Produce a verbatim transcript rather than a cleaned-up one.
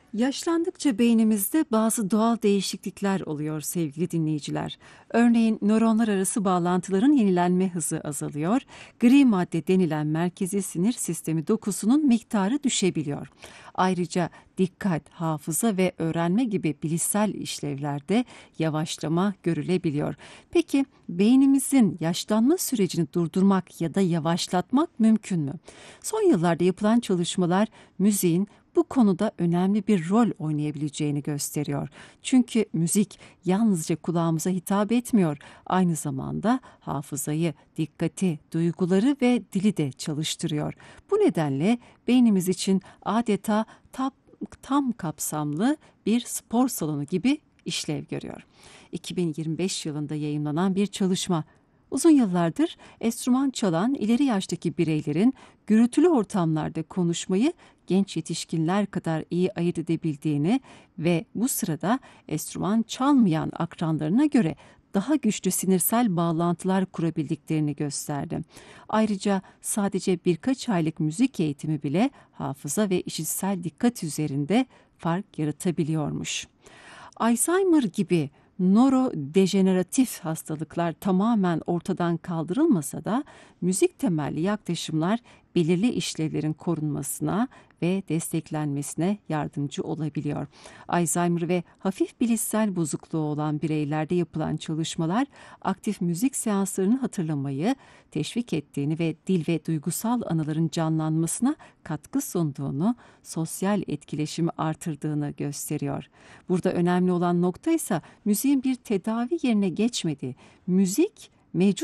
Yaşlandıkça beynimizde bazı doğal değişiklikler oluyor sevgili dinleyiciler. Örneğin nöronlar arası bağlantıların yenilenme hızı azalıyor, gri madde denilen merkezi sinir sistemi dokusunun miktarı düşebiliyor. Ayrıca dikkat, hafıza ve öğrenme gibi bilişsel işlevlerde yavaşlama görülebiliyor. Peki beynimizin yaşlanma sürecini durdurmak ya da yavaşlatmak mümkün mü? Son yıllarda yapılan çalışmalar müziğin bu konuda önemli bir rol oynayabileceğini gösteriyor. Çünkü müzik yalnızca kulağımıza hitap etmiyor, aynı zamanda hafızayı, dikkati, duyguları ve dili de çalıştırıyor. Bu nedenle beynimiz için adeta tam, tam kapsamlı bir spor salonu gibi işlev görüyor. iki bin yirmi beş yılında yayımlanan bir çalışma, uzun yıllardır enstrüman çalan ileri yaştaki bireylerin gürültülü ortamlarda konuşmayı genç yetişkinler kadar iyi ayırt edebildiğini ve bu sırada enstrüman çalmayan akranlarına göre daha güçlü sinirsel bağlantılar kurabildiklerini gösterdi. Ayrıca sadece birkaç aylık müzik eğitimi bile hafıza ve işitsel dikkat üzerinde fark yaratabiliyormuş. Alzheimer gibi nörodejeneratif hastalıklar tamamen ortadan kaldırılmasa da müzik temelli yaklaşımlar belirli işlevlerin korunmasına ve desteklenmesine yardımcı olabiliyor. Alzheimer ve hafif bilişsel bozukluğu olan bireylerde yapılan çalışmalar aktif müzik seanslarını hatırlamayı teşvik ettiğini ve dil ve duygusal anıların canlanmasına katkı sunduğunu, sosyal etkileşimi artırdığını gösteriyor. Burada önemli olan nokta ise müziğin bir tedavi yerine geçmediği. Müzik mevcut